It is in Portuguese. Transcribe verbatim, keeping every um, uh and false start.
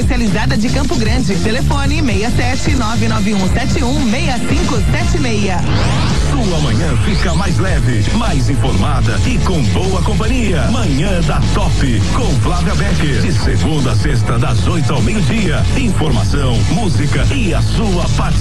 especializada de Campo Grande. Telefone seis sete nove nove um sete um seis cinco sete seis. Sua manhã fica mais leve, mais informada e com boa companhia. Manhã da Top, com Flávia Becker. De segunda a sexta, das oito ao meio-dia. Informação, música e a sua participação.